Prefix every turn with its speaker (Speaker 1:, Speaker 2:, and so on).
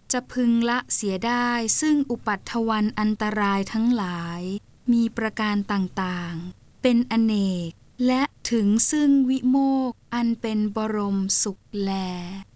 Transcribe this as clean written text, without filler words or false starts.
Speaker 1: จะพึงละเสียได้ซึ่งอุปัฏฐวันอันตรายทั้งหลายมีประการต่างๆเป็นอเนกและถึงซึ่งวิโมกข์อันเป็นบรมสุขแล